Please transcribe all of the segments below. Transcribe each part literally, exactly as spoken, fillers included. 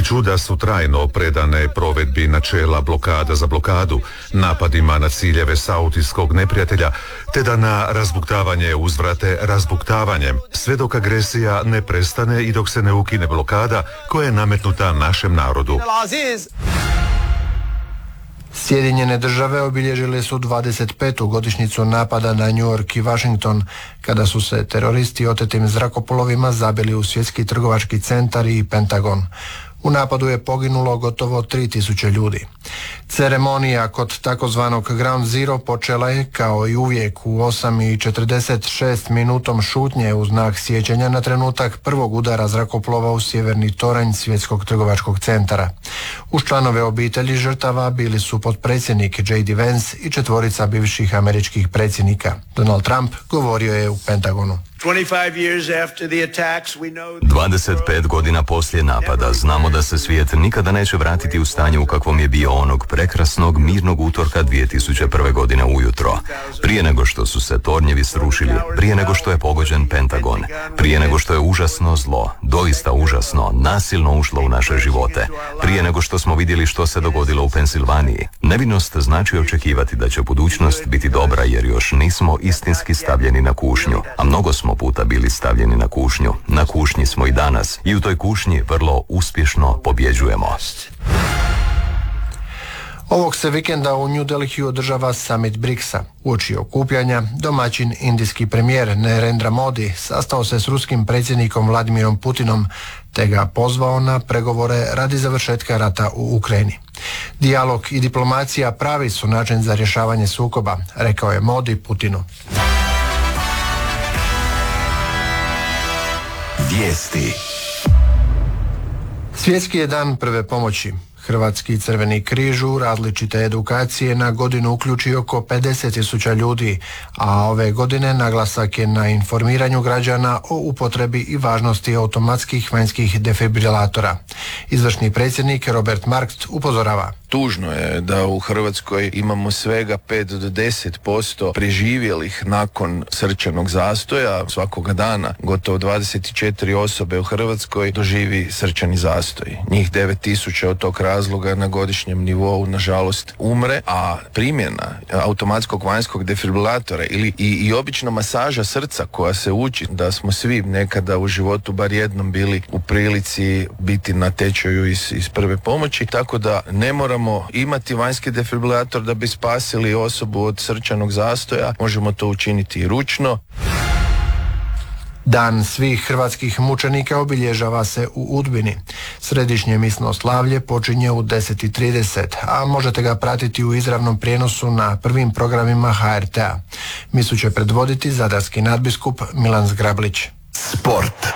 ističu da su trajno predane provedbi načela blokada za blokadu, napadima na ciljeve saudijskog neprijatelja, te da na razbuktavanje uzvrate razbuktavanjem, sve dok agresija ne prestane i dok se ne ukine blokada koja je nametnuta našem narodu. Sjedinjene države obilježile su dvadeset petu godišnjicu napada na New York i Washington, kada su se teroristi otetim zrakoplovima zabili u svjetski trgovački centar i Pentagon. U napadu je poginulo gotovo tri tisuće ljudi. Ceremonija kod takozvanog Ground Zero počela je, kao i uvijek, u osam i četrdeset šest minutom šutnje u znak sjećanja na trenutak prvog udara zrakoplova u sjeverni toranj svjetskog trgovačkog centara. Uz članove obitelji žrtava bili su potpredsjednik J D Vance i četvorica bivših američkih predsjednika. Donald Trump govorio je u Pentagonu. dvadeset pet godina poslije napada znamo da se svijet nikada neće vratiti u stanje u kakvom je bio onog prekrasnog mirnog utorka dvije tisuće prve. godine ujutro. Prije nego što su se tornjevi srušili, prije nego što je pogođen Pentagon, prije nego što je užasno zlo, doista užasno, nasilno ušlo u naše živote, prije nego što smo vidjeli što se dogodilo u Pensilvaniji. Nevinost znači očekivati da će budućnost biti dobra jer još nismo istinski stavljeni na kušnju, a mnogo smo puta bili stavljeni na kušnju. Na kušnji smo i danas i u toj kušnji vrlo uspješno pobjeđujemo. Ovog se vikenda u New Delhiju održava summit briksa. Uoči okupljanja domaćin indijski premijer Narendra Modi sastao se s ruskim predsjednikom Vladimirom Putinom te ga pozvao na pregovore radi završetka rata u Ukrajini. Dijalog i diplomacija pravi su način za rješavanje sukoba, rekao je Modi Putinu. Vijesti. Svjetski je dan prve pomoći. Hrvatski Crveni križ u različite edukacije na godinu uključi oko pedeset tisuća ljudi, a ove godine naglasak je na informiranju građana o upotrebi i važnosti automatskih vanjskih defibrilatora. Izvršni predsjednik Robert Markt upozorava. Tužno je da u Hrvatskoj imamo svega pet do deset posto preživjelih nakon srčanog zastoja. Svakoga dana gotovo dvadeset četiri osobe u Hrvatskoj doživi srčani zastoj. Njih devet tisuća od tog razloga na godišnjem nivou nažalost umre, a primjena automatskog vanjskog defibrilatora ili i, i obična masaža srca koja se uči, da smo svi nekada u životu bar jednom bili u prilici biti na tečaju iz, iz prve pomoći, tako da ne moramo imati vanjski defibrilator da bi spasili osobu od srčanog zastoja, možemo to učiniti i ručno. Dan svih hrvatskih mučenika obilježava se u Udbini. Središnje misno slavlje počinje u deset i trideset, a možete ga pratiti u izravnom prijenosu na prvim programima H R T-a. Misu će predvoditi zadarski nadbiskup Milan Zgrablić. Sport.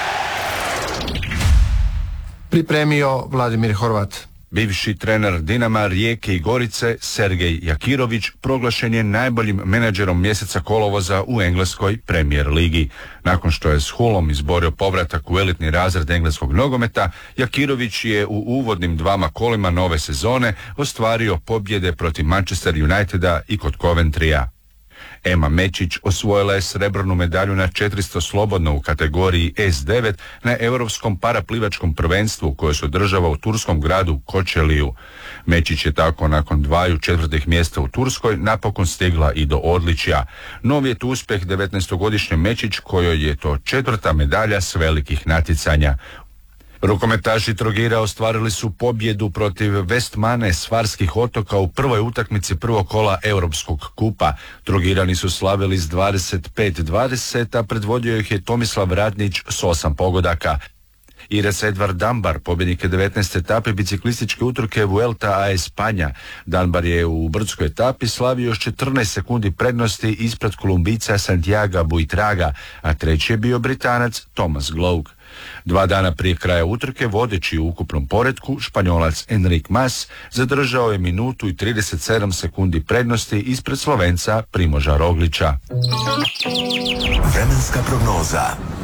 Pripremio Vladimir Horvat. Bivši trener Dinama, Rijeke i Gorice, Sergej Jakirović, proglašen je najboljim menadžerom mjeseca kolovoza u engleskoj Premier ligi. Nakon što je s Hullom izborio povratak u elitni razred engleskog nogometa, Jakirović je u uvodnim dvama kolima nove sezone ostvario pobjede protiv Manchester Uniteda i kod Coventrya. Ema Mečić osvojila je srebrnu medalju na četiristo slobodno u kategoriji S devet na Europskom paraplivačkom prvenstvu koje se održava u turskom gradu Kočeliju. Mečić je tako nakon dvaju četvrtih mjesta u Turskoj napokon stigla i do odličja. Nov je tu uspjeh devetnaestogodišnje Mečić kojoj je to četvrta medalja s velikih natjecanja. Rukometaši Trogira ostvarili su pobjedu protiv Westmane s Farskih otoka u prvoj utakmici prvog kola Europskog kupa. Trogirani su slavili s dvadeset pet dvadeset, a predvodio ih je Tomislav Radnić s osam pogodaka. Ires Edvard Dambar, pobjednik je devetnaeste etape biciklističke utrke Vuelta a Espanja. Dambar je u brdskoj etapi slavio još četrnaest sekundi prednosti ispred Kolumbijca Santiaga Buitraga, a treći je bio Britanac Thomas Gloag. Dva dana prije kraja utrke, vodeći u ukupnom poretku, Španjolac Enric Mas zadržao je minutu i trideset sedam sekundi prednosti ispred Slovenca Primoža Roglića. Vremenska prognoza.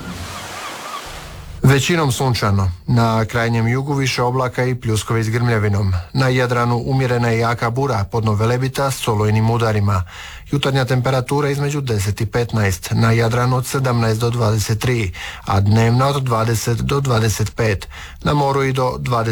Većinom sunčano, na krajnjem jugu više oblaka i pljuskovi s grmljavinom. Na Jadranu umjerena i jaka bura, podno Velebita s olujnim udarima. Jutarnja temperatura između deset i petnaest, na Jadranu od sedamnaest do dvadeset tri, a dnevna od dvadeset do dvadeset pet, na moru i do dvadeset